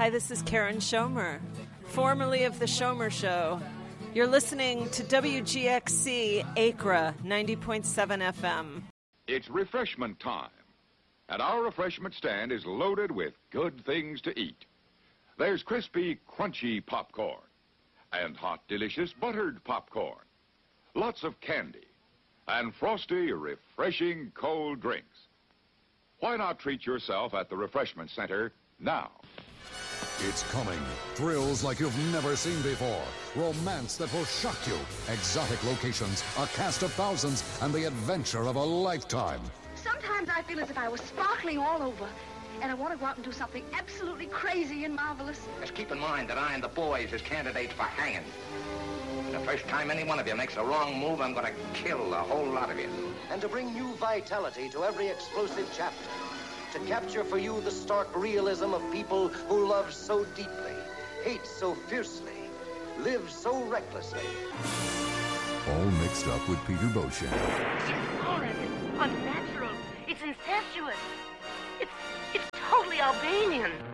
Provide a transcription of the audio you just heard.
Hi, this is Karen Schomer, formerly of The Schomer Show. You're listening to WGXC Acra 90.7 FM. It's refreshment time, and our refreshment stand is loaded with good things to eat. There's crispy, crunchy popcorn and hot, delicious buttered popcorn. Lots of candy and frosty, refreshing cold drinks. Why not treat yourself at the Refreshment Center now? It's coming. Thrills like you've never seen before. Romance that will shock you. Exotic locations, a cast of thousands, and the adventure of a lifetime. Sometimes I feel as if I was sparkling all over, and I want to go out and do something absolutely crazy and marvelous. Just keep in mind that I and the boys is candidates for hanging. The first time any one of you makes a wrong move, I'm going to kill a whole lot of you. And to bring new vitality to every explosive chapter. To capture for you the stark realism of people who love so deeply, hate so fiercely, live so recklessly. All mixed up with Peter Beauchamp. It's horrid. It's unnatural. It's incestuous. It's totally Albanian.